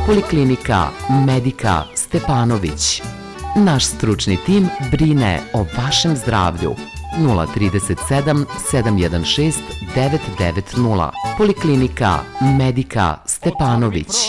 Poliklinika Medika Stepanović. Naš stručni tim brine o vašem zdravlju. 037 716 990. Poliklinika Medika Stepanović.